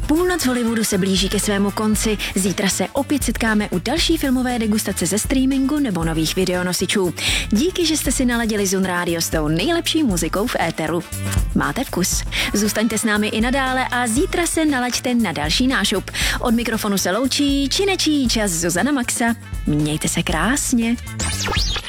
Půlnoc Hollywoodu se blíží ke svému konci. Zítra se opět setkáme u další filmové degustace ze streamingu nebo nových videonosičů. Díky, že jste si naladili Zun Radio s tou nejlepší muzikou v éteru. Máte vkus. Zůstaňte s námi i nadále a zítra se nalaďte na další nášup. Od mikrofonu se loučí či nečí čas Zuzana Maxa. Mějte se krásně.